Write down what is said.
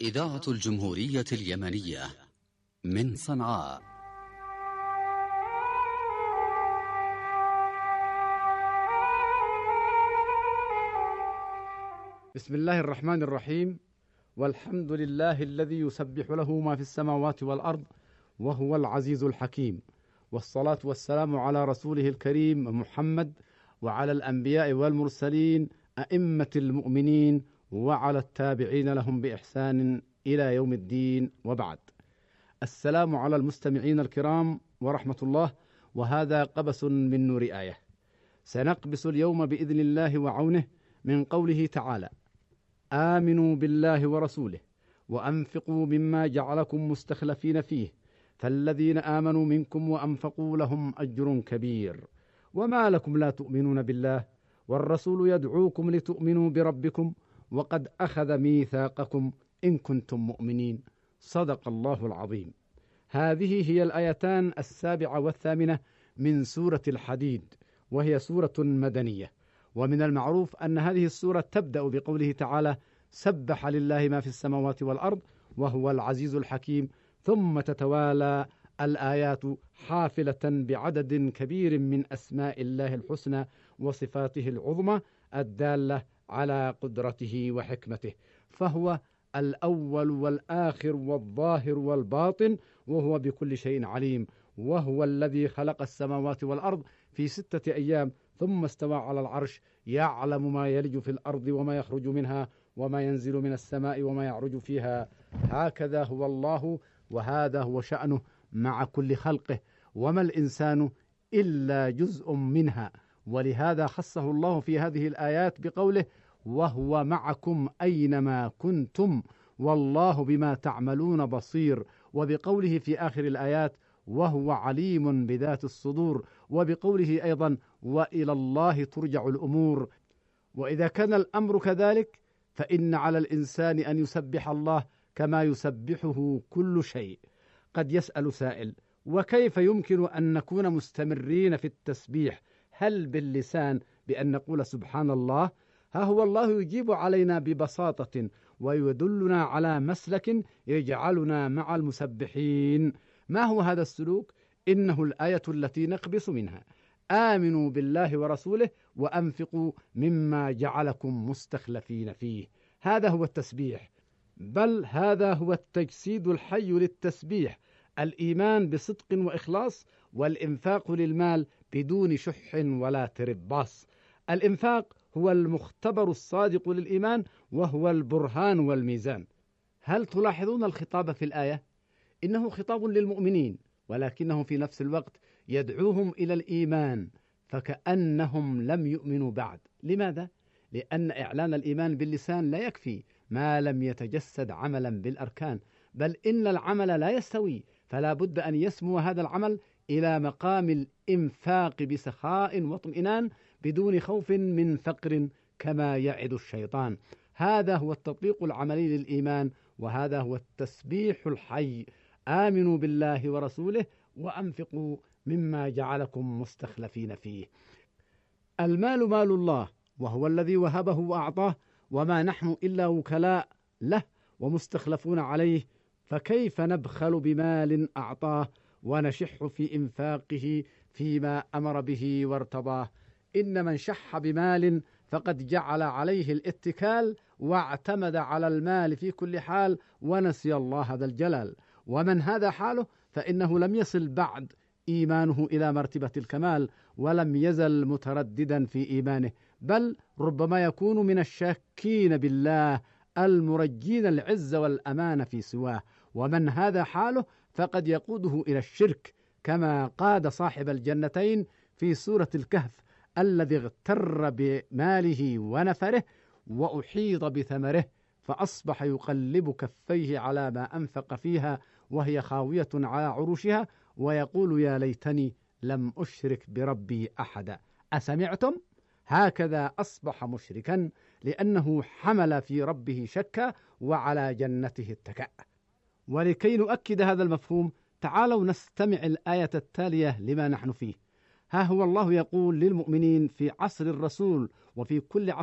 إذاعة الجمهورية اليمنية من صنعاء. بسم الله الرحمن الرحيم، والحمد لله الذي يسبح له ما في السماوات والأرض وهو العزيز الحكيم، والصلاة والسلام على رسوله الكريم محمد، وعلى الأنبياء والمرسلين أئمة المؤمنين، وعلى التابعين لهم بإحسان إلى يوم الدين، وبعد. السلام على المستمعين الكرام ورحمة الله، وهذا قبس من نور آية. سنقبس اليوم بإذن الله وعونه من قوله تعالى: آمنوا بالله ورسوله وأنفقوا مما جعلكم مستخلفين فيه فالذين آمنوا منكم وأنفقوا لهم أجر كبير وما لكم لا تؤمنون بالله والرسول يدعوكم لتؤمنوا بربكم وقد أخذ ميثاقكم إن كنتم مؤمنين. صدق الله العظيم. هذه هي الآيتان 7 و8 من سورة الحديد، وهي سورة مدنية، ومن المعروف أن هذه السورة تبدأ بقوله تعالى: سبح لله ما في السماوات والأرض وهو العزيز الحكيم، ثم تتوالى الآيات حافلة بعدد كبير من أسماء الله الحسنى وصفاته العظمى الدالة على قدرته وحكمته، فهو الأول والآخر والظاهر والباطن، وهو بكل شيء عليم. وهو الذي خلق السماوات والأرض في 6 أيام ثم استوى على العرش، يعلم ما يلج في الأرض وما يخرج منها وما ينزل من السماء وما يعرج فيها. هكذا هو الله، وهذا هو شأنه مع كل خلقه، وما الإنسان إلا جزء منها. ولهذا خصه الله في هذه الآيات بقوله: وهو معكم أينما كنتم والله بما تعملون بصير، وبقوله في آخر الآيات: وهو عليم بذات الصدور، وبقوله أيضا: وإلى الله ترجع الأمور. وإذا كان الأمر كذلك فإن على الإنسان أن يسبح الله كما يسبحه كل شيء. قد يسأل سائل: وكيف يمكن أن نكون مستمرين في التسبيح؟ هل باللسان بأن نقول سبحان الله؟ ها هو الله يجيب علينا ببساطة ويدلنا على مسلك يجعلنا مع المسبحين. ما هو هذا السلوك؟ إنه الآية التي نقبس منها: آمنوا بالله ورسوله وأنفقوا مما جعلكم مستخلفين فيه. هذا هو التسبيح، بل هذا هو التجسيد الحي للتسبيح: الإيمان بصدق وإخلاص، والإنفاق للمال بدون شح ولا ترباص. الإنفاق هو المختبر الصادق للإيمان، وهو البرهان والميزان. هل تلاحظون الخطاب في الآية؟ إنه خطاب للمؤمنين، ولكنه في نفس الوقت يدعوهم إلى الإيمان، فكأنهم لم يؤمنوا بعد. لماذا؟ لأن إعلان الإيمان باللسان لا يكفي ما لم يتجسد عملا بالأركان، بل إن العمل لا يستوي، فلا بد أن يسمو هذا العمل إلى مقام الإنفاق بسخاء واطمئنان بدون خوف من فقر كما يعد الشيطان. هذا هو التطبيق العملي للإيمان، وهذا هو التسبيح الحي: آمنوا بالله ورسوله وأنفقوا مما جعلكم مستخلفين فيه. المال مال الله، وهو الذي وهبه وأعطاه، وما نحن إلا وكلاء له ومستخلفون عليه، فكيف نبخل بمال أعطاه ونشح في إنفاقه فيما أمر به وارتضاه؟ إن من شح بمال فقد جعل عليه الاتكال واعتمد على المال في كل حال ونسي الله ذا الجلال. ومن هذا حاله فإنه لم يصل بعد إيمانه إلى مرتبة الكمال، ولم يزل مترددا في إيمانه، بل ربما يكون من الشاكين بالله المرجين العز والأمان في سواه. ومن هذا حاله فقد يقوده إلى الشرك، كما قاد صاحب الجنتين في سورة الكهف الذي اغتر بماله ونفره وأحيط بثمره، فأصبح يقلب كفيه على ما أنفق فيها وهي خاوية على عروشها، ويقول: يا ليتني لم أشرك بربي أحدا. أسمعتم؟ هكذا أصبح مشركا، لأنه حمل في ربه شكا وعلى جنته اتكأ. ولكي نؤكد هذا المفهوم، تعالوا نستمع الآية التالية لما نحن فيه. ها هو الله يقول للمؤمنين في عصر الرسول وفي كل عصر